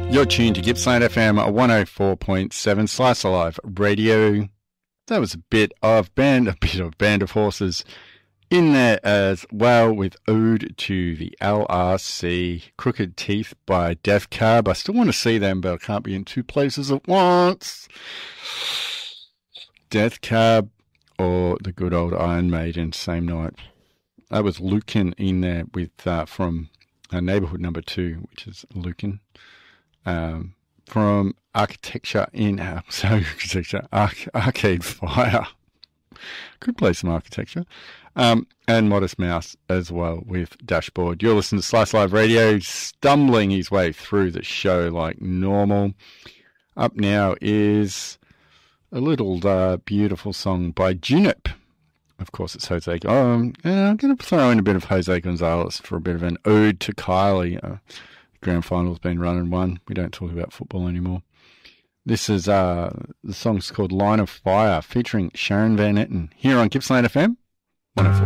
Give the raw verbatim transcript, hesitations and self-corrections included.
You're tuned to Gippsland F M one oh four point seven Slice Alive Radio. That was a bit of band, a bit of Band of Horses in there as well, with Ode to the L R C, Crooked Teeth by Death Cab. I still want to see them, but I can't be in two places at once. Death Cab or the good old Iron Maiden, same night. That was Lucan in there with uh, from uh, Neighbourhood Number Two, which is Lucan. Um, from Architecture in uh, so Architecture Arc, Arcade Fire. Could play some Architecture. Um, and Modest Mouse as well with Dashboard. You're listening to Slice Live Radio, stumbling his way through the show like normal. Up now is a little uh, beautiful song by Junip. Of course, it's Jose. Um, yeah, I'm going to throw in a bit of Jose Gonzalez for a bit of an ode to Kylie. Uh, Grand final's been run and won. We don't talk about football anymore. This is uh, the song's called Line of Fire, featuring Sharon Van Etten here on Gippsland F M one oh four.